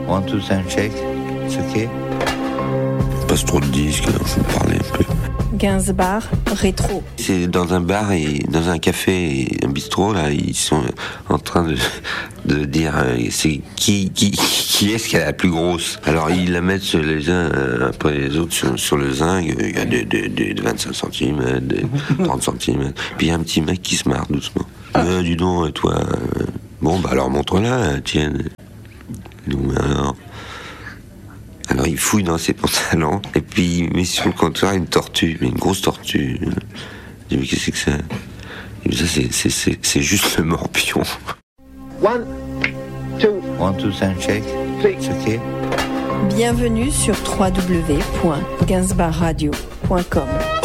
One, two, sound check. C'est ok. Passe trop de disques, alors faut parler un peu. Gainsbar rétro. C'est dans un bar et dans un café et un bistrot, là, ils sont en train de dire c'est qui est-ce qui a la plus grosse. Alors ils la mettent les uns après les autres sur le zinc. Il y a des 25 centimes, des 30 centimes. Puis il y a un petit mec qui se marre doucement. Dis donc, toi. Bon, bah alors montre-la, tienne. Alors il fouille dans ses pantalons et puis il met sur le comptoir une tortue, mais une grosse tortue. Je dis mais qu'est-ce que c'est? Et ça c'est juste le morpion. One, two, sound check. C'est ok. Bienvenue sur www.gainsbarradio.com.